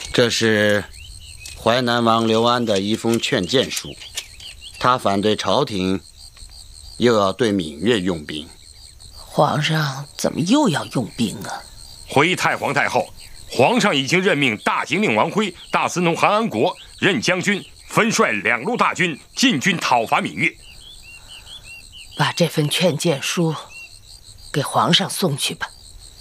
这是淮南王刘安的一封劝谏书，他反对朝廷，又要对闽越用兵。 皇上怎么又要用兵啊？ 回太皇太后，皇上已经任命大行令王辉、大司农韩安国任将军，分率2路大军进军讨伐闽越。 把这份劝谏书给皇上送去吧。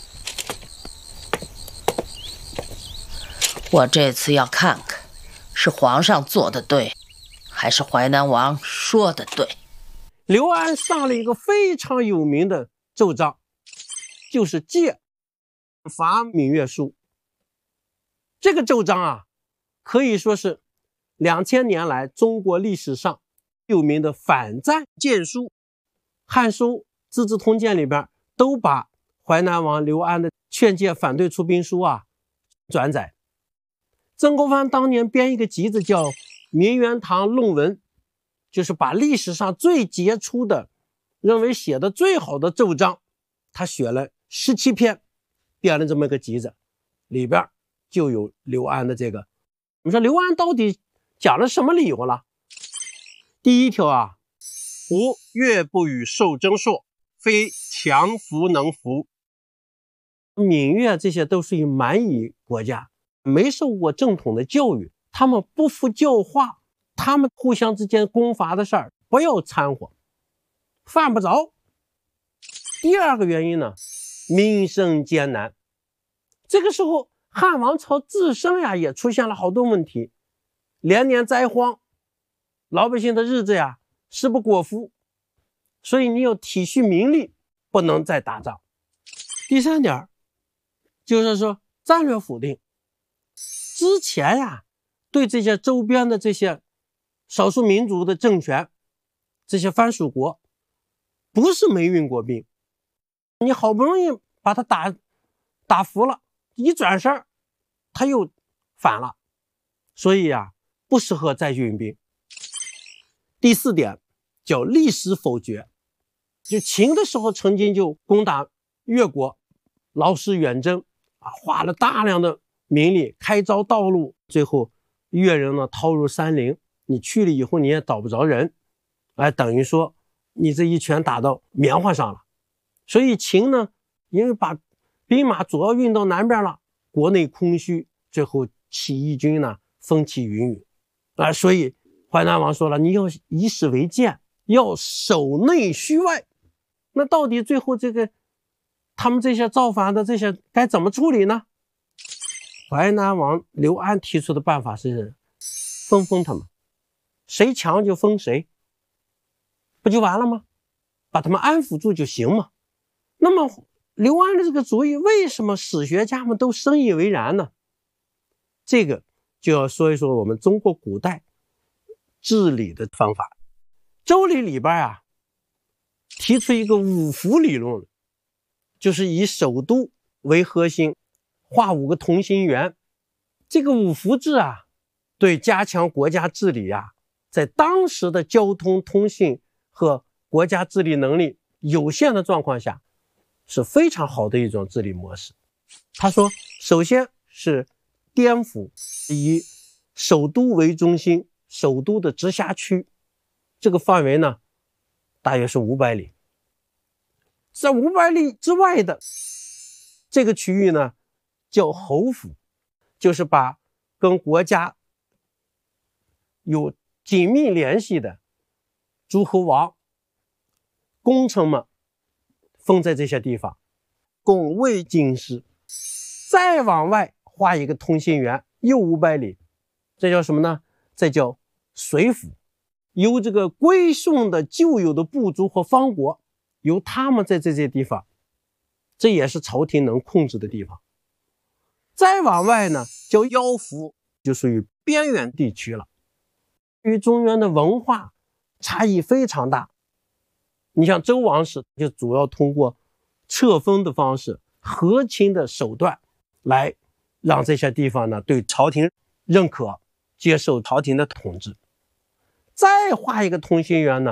我这次要看看，是皇上做的对，还是淮南王说的对。 刘安上了一个非常有名的奏章，就是借伐闽越书。这个奏章啊，可以说是2000年来中国历史上有名的反战谏书。《汉书》《资治通鉴》里边都把淮南王刘安的劝诫反对出兵书啊转载。曾国藩当年编一个集子叫《明元堂论文》，就是把历史上最杰出的、认为写的最好的奏章，他选了17篇，编了这么一个集子，里边就有刘安的这个。你说刘安到底讲了什么理由了？第一条啊，吾越不与受征硕，非强服能服。闽越这些都是以蛮夷国家，没受过正统的教育，他们不服教化，他们互相之间攻伐的事儿不要掺和，犯不着。第二个原因呢，民生艰难。这个时候汉王朝自身呀也出现了好多问题，连年灾荒，老百姓的日子呀食不果腹，所以你要体恤民力，不能再打仗。第三点就是说战略否定。之前呀，对这些周边的这些少数民族的政权，这些藩属国，不是没运过兵，你好不容易把他打服了，一转身他又反了，所以呀，不适合再运兵。第四点叫历史否决，就秦的时候曾经就攻打越国，劳师远征啊，花了大量的民力开凿道路，最后越人呢逃入山林，你去了以后你也找不着人，等于说你这一拳打到棉花上了。所以秦呢，因为把兵马主要运到南边了，国内空虚，最后起义军呢风起云涌所以淮南王说了，你要以史为鉴，要守内虚外。那到底最后这个他们这些造反的这些该怎么处理呢？淮南王刘安提出的办法是封他们，谁强就封谁，不就完了吗？把他们安抚住就行嘛。那么刘安的这个主意，为什么史学家们都深以为然呢？这个就要说一说我们中国古代治理的方法。周礼里边提出一个五福理论，就是以首都为核心，画5个同心圆。这个五福制对加强国家治理在当时的交通通信和国家治理能力有限的状况下，是非常好的一种治理模式。他说，首先是颠覆以首都为中心，首都的直辖区，这个范围呢大约是500里。在500里之外的这个区域呢叫侯府，就是把跟国家有紧密联系的诸侯王、功臣们封在这些地方，拱卫京师。再往外画一个同心圆，又500里，这叫什么呢？这叫随府，由这个归顺的旧有的部族和方国，由他们在这些地方，这也是朝廷能控制的地方。再往外呢叫腰府，就属于边远地区了。与中原的文化差异非常大。你像周王室就主要通过册封的方式、和亲的手段来让这些地方呢对朝廷认可，接受朝廷的统治。再画一个同心圆呢